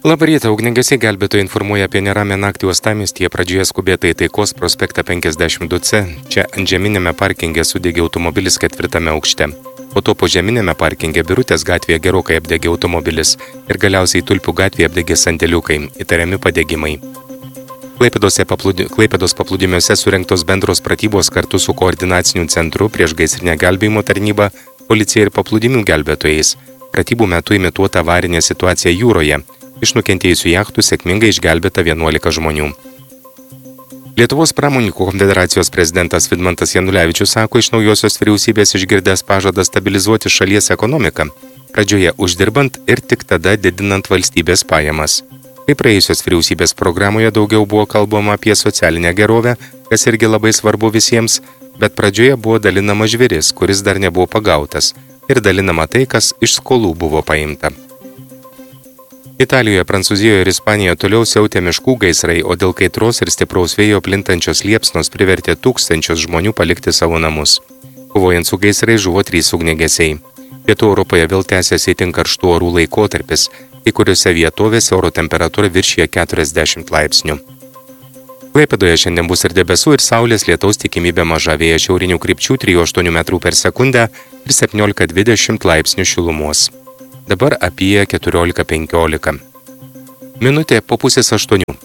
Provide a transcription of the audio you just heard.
Labą rytą, ugniagesiai gelbėtojai informuoja apie neramę naktį uostamiestyje, pradžioje skubėta į Taikos prospektą 52C. Čia antžeminėme parkinge sudegė automobilis 4 aukšte. Po to požeminėme parkinge Birutės gatvėje gerokai apdegė automobilis ir galiausiai Tulpių gatvėje apdegė sandėliukai, įtariami padegimai. Klaipėdos paplūdimiuose surengtos bendros pratybos kartu su koordinaciniu centru priešgaisrinę gelbėjimo tarnybą, policija ir paplūdimių gelbėtojais. Pratybų metu imituota avarinė situacija jūroje. Iš nukentėjusių jachtų sėkmingai išgelbėta 11 žmonių. Lietuvos pramonininkų konfederacijos prezidentas Vidmantas Janulevičius sako, iš naujosios vyriausybės išgirdęs pažadą stabilizuoti šalies ekonomiką, pradžioje uždirbant ir tik tada didinant valstybės pajamas. Kai praėjusios vyriausybės programoje daugiau buvo kalbama apie socialinę gerovę, kas irgi labai svarbu visiems, bet pradžioje buvo dalinama žvėris, kuris dar nebuvo pagautas, ir dalinama tai, kas iš skolų buvo paimta. Italijoje, Prancūzijoje ir Ispanijoje toliau siautė miškų gaisrai, o dėl kaitros ir stipraus vėjo plintančios liepsnos privertė tūkstančius žmonių palikti savo namus. Kovojant su gaisrai žuvo 3 ugniagesiai. Pietų Europoje vėl tęsiasi itin karštų orų laikotarpis, kai kuriuose vietovėse oro temperatūra viršija 40 laipsnių. Klaipėdoje šiandien bus ir debesų, ir saulės, lietaus tikimybė maža, vėjas šiaurinių krypčių 3,8 metrų per sekundę ir 17-20 laipsnių šilumos. Dabar apie 14:15. Minutė po 7:30.